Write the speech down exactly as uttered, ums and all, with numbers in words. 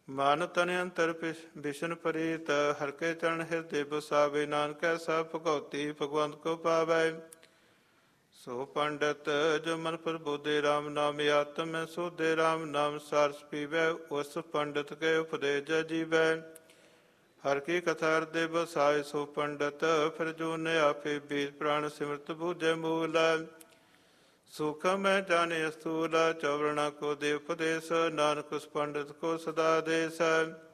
ਮਨ ਤਨ ਅੰਤਰ ਵਿਸ਼ਨ ਪ੍ਰੀਤ, ਹਰਿ ਕੇ ਚਰਨ ਹਿਰਦੇ ਬਸਾਵੇ। ਨਾਨਕੈ ਸਭ ਭਗਉਤੀ ਭਗਵੰਤ ਕੋ ਪਾਵੈ। ਸੋ ਪੰਡਤ ਜੋ ਮਨ ਪ੍ਰਬੋਧੇ ਰਾਮ ਨਾਮ, ਆਤਮ ਮੈਂ ਸੋਧੇ ਰਾਮ ਨਾਮ ਸਾਰਸ ਪੀਵੈ। ਉਸ ਪੰਡਤ ਕੇ ਉਪਦੇਸ਼ ਜੀਵੈ, ਹਰਿ ਕੀ ਕਥਾ ਹਿਰਦੇ ਬਸਾਏ। ਸੋ ਪੰਡਤ ਫਿਰ ਜੋ ਨੇ ਆਪੇ, ਬੀਜ ਪ੍ਰਾਣ ਸਿਮਰਤ ਬੂਝੈ ਮੂਲ। ਸੂਖਮ ਮੈਂ ਜਾਣੇ ਅਸਤੂਲ, ਚੌਵਰਣਾ ਕੋ ਦੇ ਉਪਦੇਸ਼। ਨਾਨਕ ਉਸ ਪੰਡਤ ਕੋ ਸਦਾ ਦੇਸ।